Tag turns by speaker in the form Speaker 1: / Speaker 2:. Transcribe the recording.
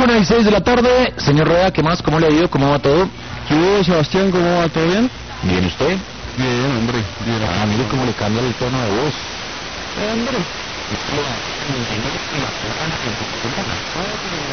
Speaker 1: 5:16 de la tarde. Señor Rueda, ¿qué más? ¿Cómo le ha ido? ¿Cómo va todo?
Speaker 2: ¿Qué hubo, Sebastián? ¿Cómo va? ¿Todo bien?
Speaker 1: ¿Bien usted?
Speaker 2: Bien, hombre. Bien.
Speaker 1: Mire cómo le cambia el tono de voz.
Speaker 2: Hombre.